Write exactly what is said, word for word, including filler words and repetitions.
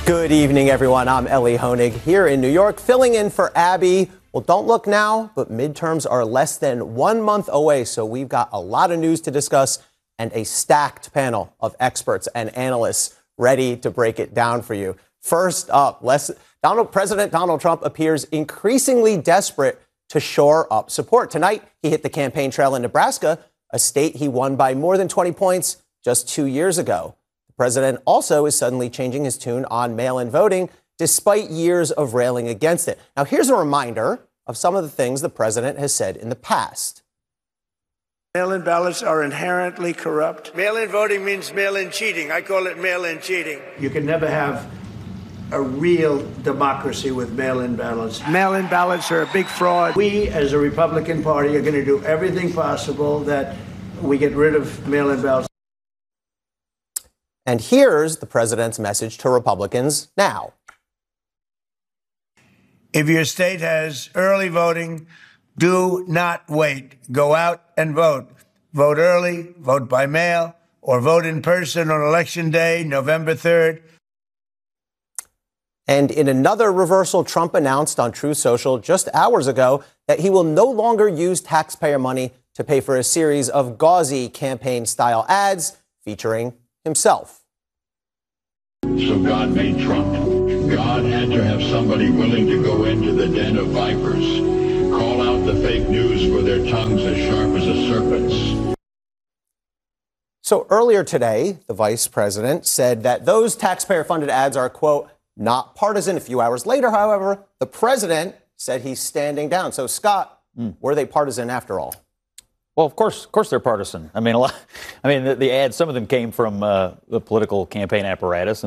Good evening, everyone. I'm Ellie Honig here in New York, filling in for Abby. Well, don't look now, but midterms are less than one month away, so we've got a lot of news to discuss and a stacked panel of experts and analysts ready to break it down for you. First up, less, Donald, President Donald Trump appears increasingly desperate to shore up support. Tonight, he hit the campaign trail in Nebraska, a state he won by more than twenty points just two years ago. The president also is suddenly changing his tune on mail-in voting, despite years of railing against it. Now, here's a reminder of some of the things the president has said in the past. Mail-in ballots are inherently corrupt. Mail-in voting means mail-in cheating. I call it mail-in cheating. You can never have a real democracy with mail-in ballots. Mail-in ballots are a big fraud. We, as a Republican Party, are going to do everything possible that we get rid of mail-in ballots. And here's the president's message to Republicans now. If your state has early voting, do not wait. Go out and vote. Vote early, vote by mail, or vote in person on Election Day, November third. And in another reversal, Trump announced on Truth Social just hours ago that he will no longer use taxpayer money to pay for a series of gauzy campaign-style ads featuring himself. So God made Trump. God had to have somebody willing to go into the den of vipers, call out the fake news for their tongues as sharp as a serpent's. So earlier today, the vice president said that those taxpayer-funded ads are, quote, not partisan. A few hours later, however, the president said he's standing down. So, Scott, mm. were they partisan after all? Well, of course, of course, they're partisan. I mean, a lot, I mean, the, the ads, some of them came from uh, the political campaign apparatus.